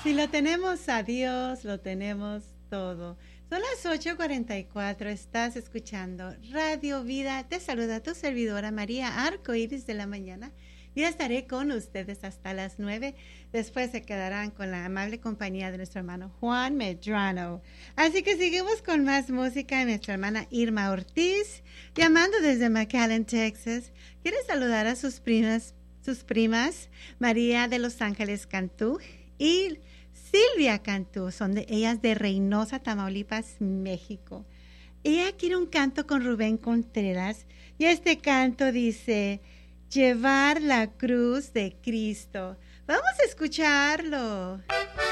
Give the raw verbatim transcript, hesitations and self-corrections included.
Si lo tenemos a Dios, lo tenemos todo. Son las ocho cuarenta y cuatro, estás escuchando Radio Vida. Te saluda tu servidora María Arcoíris de la Mañana. Yo estaré con ustedes hasta las nueve. Después se quedarán con la amable compañía de nuestro hermano Juan Medrano. Así que seguimos con más música. Nuestra hermana Irma Ortiz, llamando desde McAllen, Texas. Quiere saludar a sus primas, sus primas María de Los Ángeles Cantú y Silvia Cantú. Son de ellas de Reynosa, Tamaulipas, México. Ella quiere un canto con Rubén Contreras. Y este canto dice: llevar la cruz de Cristo. Vamos a escucharlo.